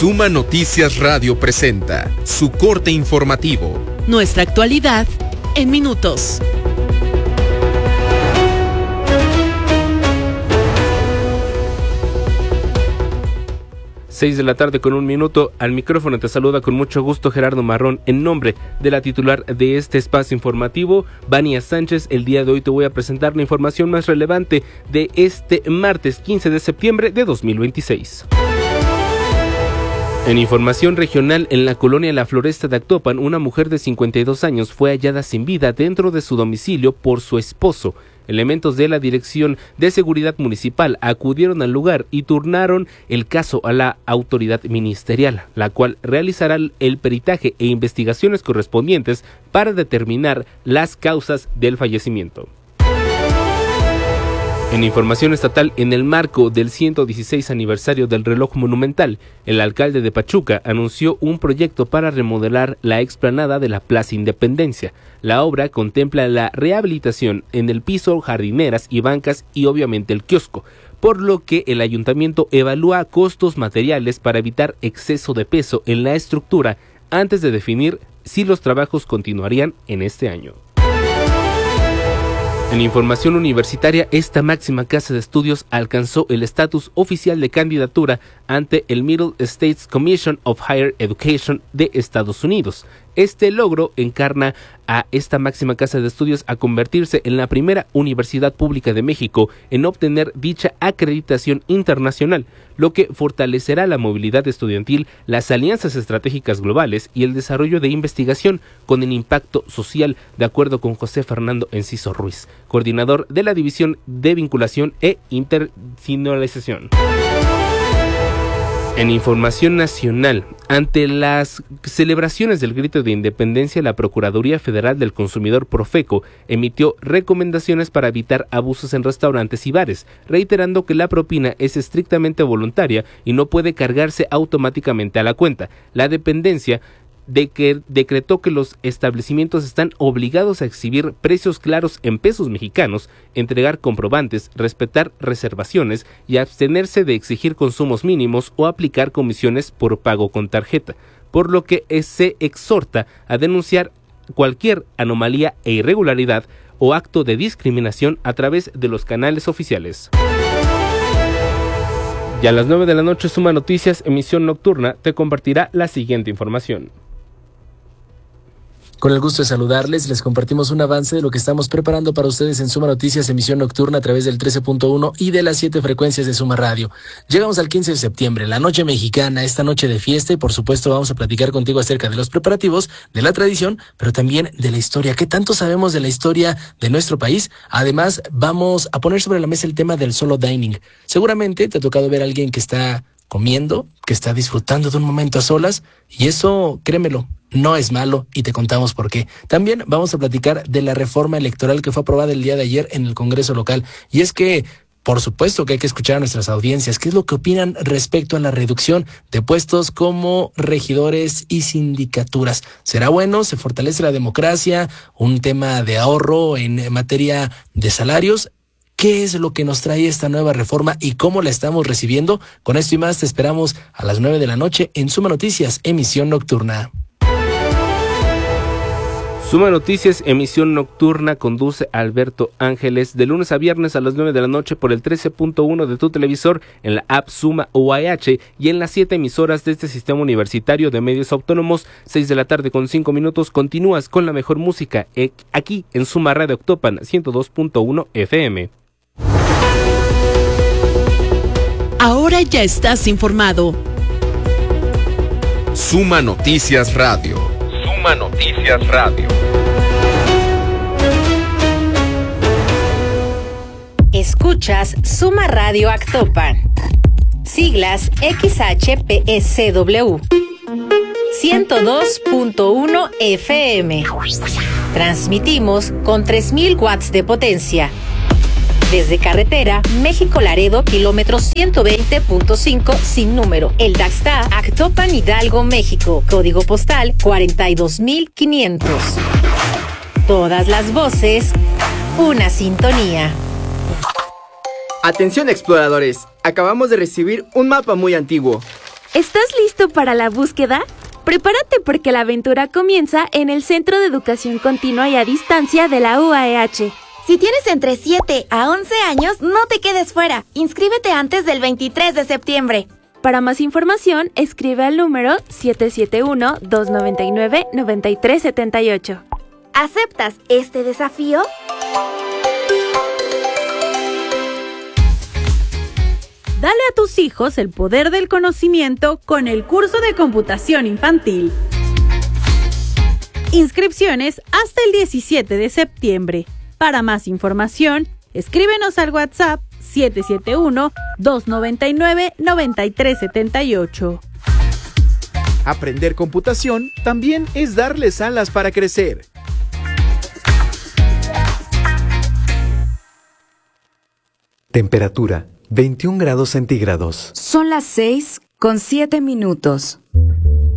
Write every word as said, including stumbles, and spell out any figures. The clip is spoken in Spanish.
Suma Noticias Radio presenta su corte informativo. Nuestra actualidad en minutos. seis de la tarde con un minuto, al micrófono te saluda con mucho gusto Gerardo Marrón. En nombre de la titular de este espacio informativo, Vania Sánchez, el día de hoy te voy a presentar la información más relevante de este martes quince de septiembre de dos mil veintiséis. En información regional, en la colonia La Floresta de Actopan, una mujer de cincuenta y dos años fue hallada sin vida dentro de su domicilio por su esposo. Elementos de la Dirección de Seguridad Municipal acudieron al lugar y turnaron el caso a la autoridad ministerial, la cual realizará el peritaje e investigaciones correspondientes para determinar las causas del fallecimiento. En información estatal, en el marco del ciento dieciséis aniversario del reloj monumental, el alcalde de Pachuca anunció un proyecto para remodelar la explanada de la Plaza Independencia. La obra contempla la rehabilitación en el piso, jardineras y bancas y obviamente el kiosco, por lo que el ayuntamiento evalúa costos materiales para evitar exceso de peso en la estructura antes de definir si los trabajos continuarían en este año. En información universitaria, esta máxima casa de estudios alcanzó el estatus oficial de candidatura ante el Middle States Commission of Higher Education de Estados Unidos. Este logro encarna a esta máxima casa de estudios a convertirse en la primera universidad pública de México en obtener dicha acreditación internacional, lo que fortalecerá la movilidad estudiantil, las alianzas estratégicas globales y el desarrollo de investigación con el impacto social, de acuerdo con José Fernando Enciso Ruiz, coordinador de la División de Vinculación e Internacionalización. En información nacional, ante las celebraciones del Grito de Independencia, la Procuraduría Federal del Consumidor Profeco emitió recomendaciones para evitar abusos en restaurantes y bares, reiterando que la propina es estrictamente voluntaria y no puede cargarse automáticamente a la cuenta. La dependencia de que decretó que los establecimientos están obligados a exhibir precios claros en pesos mexicanos, entregar comprobantes, respetar reservaciones y abstenerse de exigir consumos mínimos o aplicar comisiones por pago con tarjeta, por lo que se exhorta a denunciar cualquier anomalía e irregularidad o acto de discriminación a través de los canales oficiales. Y a las nueve de la noche, Suma Noticias, emisión nocturna, te compartirá la siguiente información. Con el gusto de saludarles, les compartimos un avance de lo que estamos preparando para ustedes en Suma Noticias, emisión nocturna a través del trece punto uno y de las siete frecuencias de Suma Radio. Llegamos al quince de septiembre, la noche mexicana, esta noche de fiesta, y por supuesto vamos a platicar contigo acerca de los preparativos, de la tradición, pero también de la historia. ¿Qué tanto sabemos de la historia de nuestro país? Además, vamos a poner sobre la mesa el tema del solo dining. Seguramente te ha tocado ver a alguien que está comiendo, que está disfrutando de un momento a solas, y eso, créemelo, no es malo, y te contamos por qué. También vamos a platicar de la reforma electoral que fue aprobada el día de ayer en el Congreso local. Y es que, por supuesto que hay que escuchar a nuestras audiencias. ¿Qué es lo que opinan respecto a la reducción de puestos como regidores y sindicaturas? ¿Será bueno? ¿Se fortalece la democracia? ¿Un tema de ahorro en materia de salarios? ¿Qué es lo que nos trae esta nueva reforma y cómo la estamos recibiendo? Con esto y más te esperamos a las nueve de la noche en Suma Noticias, emisión nocturna. Suma Noticias, emisión nocturna, conduce Alberto Ángeles, de lunes a viernes a las nueve de la noche por el trece punto uno de tu televisor, en la app Suma O H y en las siete emisoras de este sistema universitario de medios autónomos. Seis de la tarde con cinco minutos, continúas con la mejor música aquí en Suma Radio Actopan ciento dos punto uno F M. Ahora ya estás informado. Suma Noticias Radio. Suma Noticias Radio. Escuchas Suma Radio Actopan. Siglas X H P S W. ciento dos punto uno F M. Transmitimos con tres mil watts de potencia. Desde carretera México-Laredo, kilómetro ciento veinte punto cinco sin número. El Daxta, Actopan, Hidalgo, México. Código postal cuarenta y dos mil quinientos. Todas las voces, una sintonía. Atención exploradores, acabamos de recibir un mapa muy antiguo. ¿Estás listo para la búsqueda? Prepárate porque la aventura comienza en el Centro de Educación Continua y a Distancia de la U A E H. Si tienes entre siete a once años, no te quedes fuera. Inscríbete antes del veintitrés de septiembre. Para más información, escribe al número siete siete uno, dos nueve nueve, nueve tres siete ocho. ¿Aceptas este desafío? Dale a tus hijos el poder del conocimiento con el curso de computación infantil. Inscripciones hasta el diecisiete de septiembre. Para más información, escríbenos al WhatsApp siete siete uno, dos nueve nueve, nueve tres siete ocho. Aprender computación también es darles alas para crecer. Temperatura veintiún grados centígrados. Son las seis con siete minutos.